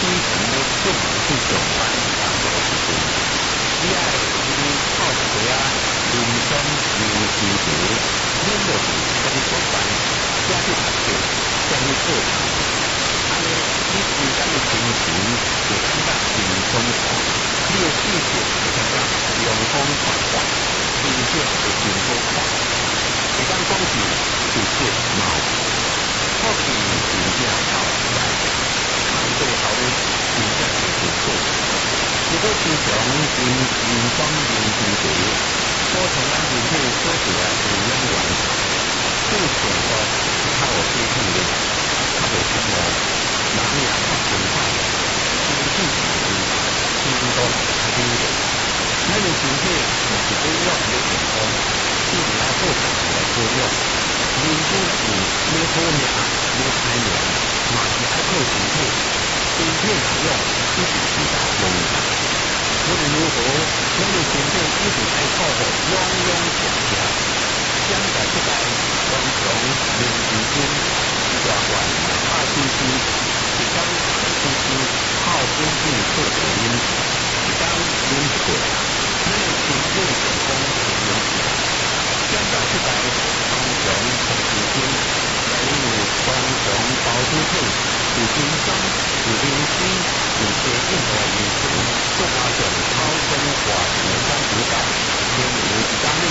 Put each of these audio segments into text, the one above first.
时咧出门去上班工作的时阵，你爱靠一个认真认真地免落去甲你上班，写去读册，将你做成，安尼你规工的心情会感觉轻松爽，你的意识会感觉阳光焕发，心情会真好看。会当讲是有色貌，福气真正到来，看背后咧真正是辛苦。如果平常光认真地补充咱人体所需的营养元素，对生活是较有体力的，较无感冒，人也较健康，身体健康，心脏较稳定。咱的身体若是保养要健康，必须要好食来保养。人之是要好命，要歹命，嘛是爱靠身体。身体若用，一定是大问题。无论如何，咱的身体一定爱靠好，勇勇强强。现在这代强强零自尊，大罐100cc，一缸100cc，泡温度做原因，一缸饮一过，咱的身体健康会有起来。现在这代强强零自尊，内有强强包子体，有精酸，有灵犀，有低硬化元素，再加上草根化学三指导，添有维他命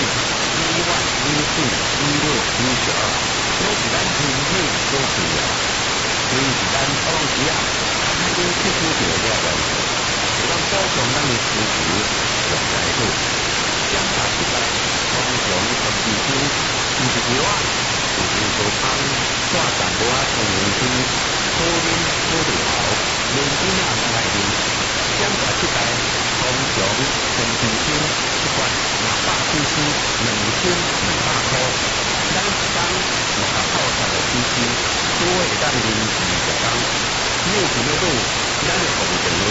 B1、B4、B6、B12，都是咱身体所需要。所以是咱当时开始吸收到了元素，会当补充咱的需求上来好。检查出来强强零自尊，毋是药啊，就是做汤、带淡薄成分水，好啉好疗，年轻仔通来啉。检查出来强强零自尊一罐100cc，2200块。咱一缸630cc，都会当啉20缸。你有想要买，咱就放电话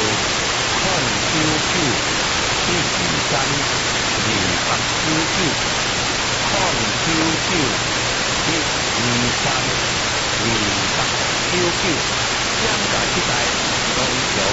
099-123-2899，099-123-2899，检查出来强强